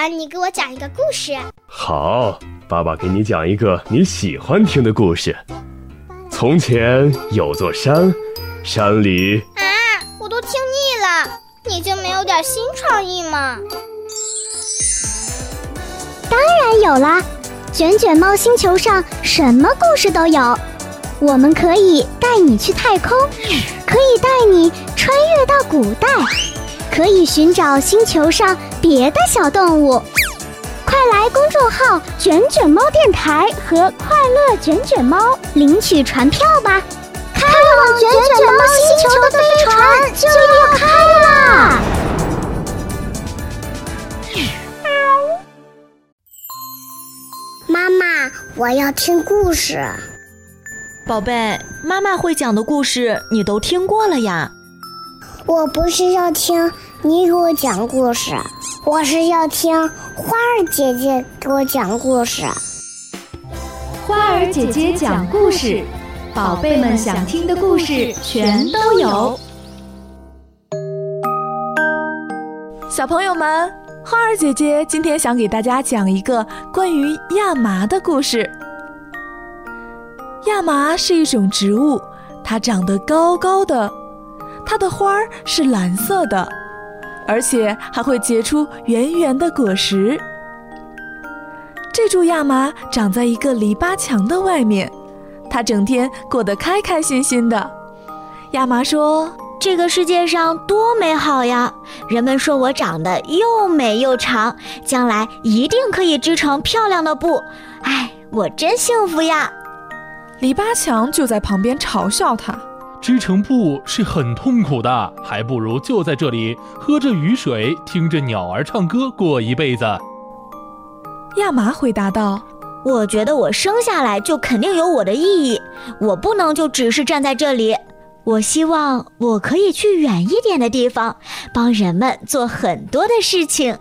然你给我讲一个故事。 好，爸爸给你讲一个你喜欢听的故事。从前有座山，山里…… 我都听腻了，你就没有点新创意吗？ 当然有啦，卷卷猫星球上什么故事都有。我们可以带你去太空，可以带你穿越到古代，可以寻找星球上别的小动物。快来公众号卷卷猫电台和快乐卷卷猫领取船票吧，开往卷卷猫星球的飞船就要开啦！ 妈妈，我要听故事。 宝贝，妈妈会讲的故事你都听过了呀。 我不是要听你给我讲故事，我是要听花儿姐姐给我讲故事。 花儿姐姐讲故事，宝贝们想听的故事全都有。 小朋友们，花儿姐姐今天想给大家讲一个关于亚麻的故事。亚麻是一种植物，它长得高高的，它的花儿是蓝色的，而且还会结出圆圆的果实。这株亚麻长在一个篱笆墙的外面，它整天过得开开心心的。亚麻说： 这个世界上多美好呀！人们说我长得又美又长，将来一定可以织成漂亮的布。哎，我真幸福呀！ 篱笆墙就在旁边嘲笑他： 织成布是很痛苦的，还不如就在这里喝着雨水，听着鸟儿唱歌过一辈子。 亚麻回答道： 我觉得我生下来就肯定有我的意义，我不能就只是站在这里。我希望我可以去远一点的地方，帮人们做很多的事情。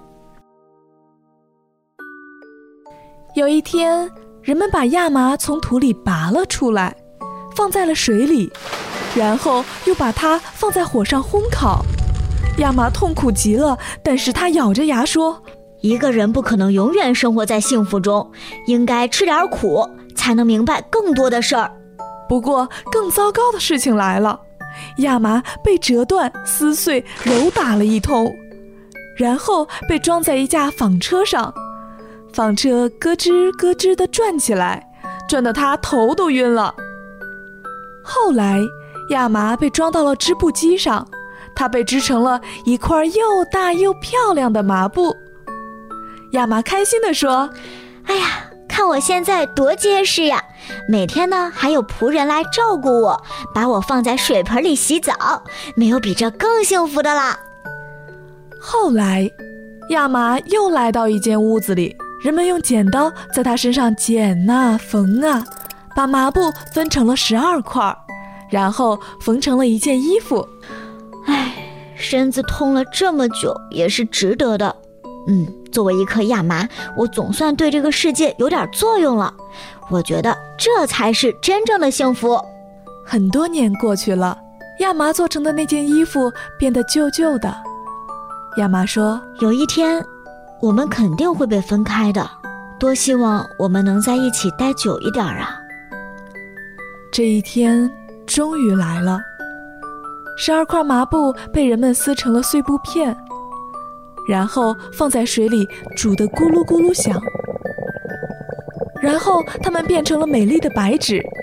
有一天，人们把亚麻从土里拔了出来，放在了水里，然后又把它放在火上烘烤。亚麻痛苦极了，但是他咬着牙说： 一个人不可能永远生活在幸福中，应该吃点苦，才能明白更多的事儿。 不过更糟糕的事情来了，亚麻被折断、撕碎、揉打了一通，然后被装在一架纺车上。纺车咯吱咯吱地转起来，转得他头都晕了。后来亚麻被装到了织布机上，它被织成了一块又大又漂亮的麻布。亚麻开心地说： 哎呀，看我现在多结实呀！每天呢还有仆人来照顾我，把我放在水盆里洗澡，没有比这更幸福的啦。 后来亚麻又来到一间屋子里，人们用剪刀在他身上剪啊缝啊，把麻布分成了12块，然后缝成了一件衣服。 唉，身子痛了这么久也是值得的。作为一颗亚麻，我总算对这个世界有点作用了。我觉得这才是真正的幸福。 很多年过去了，亚麻做成的那件衣服变得旧旧的。亚麻说： 有一天我们肯定会被分开的，多希望我们能在一起待久一点啊。 这一天终于来了，12块麻布被人们撕成了碎布片，然后放在水里煮得咕噜咕噜响，然后它们变成了美丽的白纸，